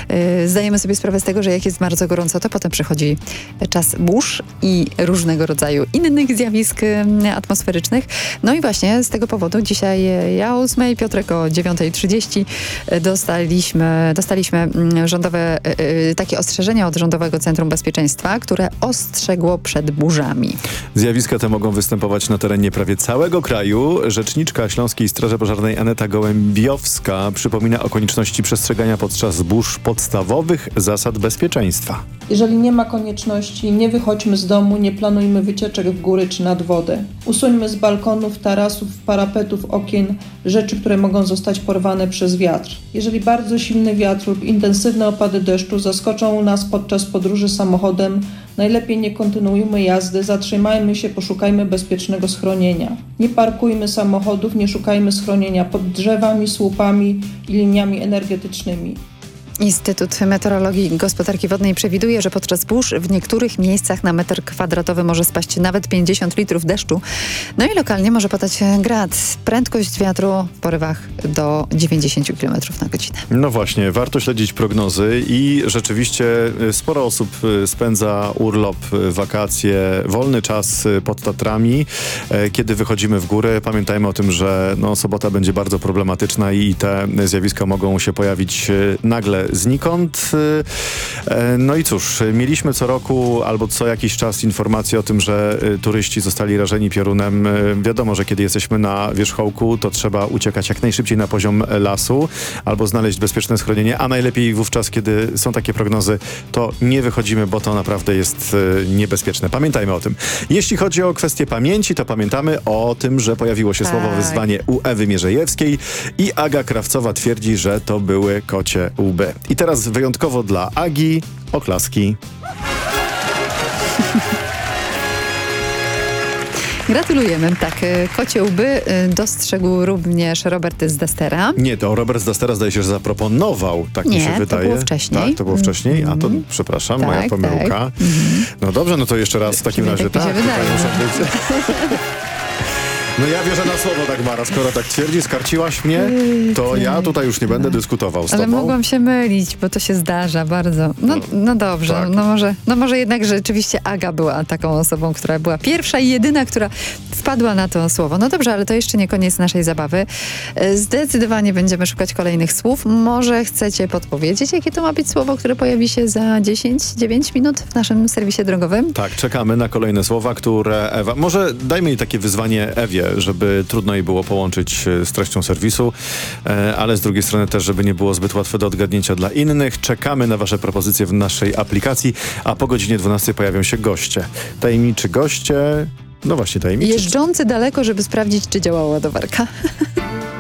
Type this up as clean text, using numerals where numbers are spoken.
zdajemy sobie sprawę z tego, że jak jest bardzo gorąco, to potem przychodzi czas burz i różnego rodzaju innych zjawisk atmosferycznych. No i właśnie z tego powodu dzisiaj ja o 8, Piotrek o 9:30 dostaliśmy rządowe takie ostrzeżenia od Rządowego Centrum Bezpieczeństwa, które ostrzegło przed burzami. Zjawiska te mogą występować na terenie prawie całego kraju. Rzeczniczka Śląskiej Straży Pożarnej Aneta Gołębiowska przypomina o konieczności przestrzegania podczas burz podstawowych zasad bezpieczeństwa. Jeżeli nie ma konieczności, nie wychodźmy z domu, nie planujmy wycieczek w góry czy nad wodę. Usuńmy z balkonów, tarasów, parapetów, okien rzeczy, które mogą zostać porwane przez wiatr. Jeżeli bardzo silny wiatr lub intensywne opady deszczu zaskoczą nas podczas podróży samochodem, najlepiej nie kontynuujmy jazdy, zatrzymajmy się, poszukajmy bezpiecznego schronienia. Nie parkujmy samochodów, nie szukajmy schronienia pod drzewami, słupami i liniami energetycznymi. Instytut Meteorologii i Gospodarki Wodnej przewiduje, że podczas burz w niektórych miejscach na metr kwadratowy może spaść nawet 50 litrów deszczu. No i lokalnie może padać grad. Prędkość wiatru w porywach do 90 km na godzinę. No właśnie, warto śledzić prognozy i rzeczywiście sporo osób spędza urlop, wakacje, wolny czas pod Tatrami. Kiedy wychodzimy w górę, pamiętajmy o tym, że sobota będzie bardzo problematyczna i te zjawiska mogą się pojawić nagle znikąd. No i cóż, mieliśmy co roku albo co jakiś czas informacje o tym, że turyści zostali rażeni piorunem. Wiadomo, że kiedy jesteśmy na wierzchołku, to trzeba uciekać jak najszybciej na poziom lasu albo znaleźć bezpieczne schronienie, a najlepiej wówczas, kiedy są takie prognozy, to nie wychodzimy, bo to naprawdę jest niebezpieczne. Pamiętajmy o tym. Jeśli chodzi o kwestię pamięci, to pamiętamy o tym, że pojawiło się słowo wyzwanie u Ewy Mierzejewskiej i Aga Krawcowa twierdzi, że to były kocie łby. I teraz wyjątkowo dla Agi oklaski. Gratulujemy. Tak, kocie łby dostrzegł również Robert z Dastera. Nie, to Robert z Dastera zdaje się, że zaproponował. Tak mi się wydaje. To było wcześniej. Tak, to było wcześniej. A to, przepraszam, moja pomyłka. Tak. No dobrze, no to jeszcze raz w takim razie. Tak mi się wydaje. No ja wierzę na słowo Dagmara, skoro tak twierdzi, skarciłaś mnie, to ja tutaj już nie będę dyskutował z tobą. Ale mogłam się mylić, bo to się zdarza bardzo. No dobrze, tak. może jednak rzeczywiście Aga była taką osobą, która była pierwsza i jedyna, która wpadła na to słowo. No dobrze, ale to jeszcze nie koniec naszej zabawy. Zdecydowanie będziemy szukać kolejnych słów. Może chcecie podpowiedzieć, jakie to ma być słowo, które pojawi się za 10-9 minut w naszym serwisie drogowym? Tak, czekamy na kolejne słowa, które Ewa... Może dajmy jej takie wyzwanie Ewie, żeby trudno jej było połączyć z treścią serwisu, ale z drugiej strony też, żeby nie było zbyt łatwe do odgadnięcia dla innych. Czekamy na wasze propozycje w naszej aplikacji, a po godzinie 12 pojawią się goście. Tajemniczy goście, no właśnie tajemniczy. Jeżdżący daleko, żeby sprawdzić, czy działa ładowarka.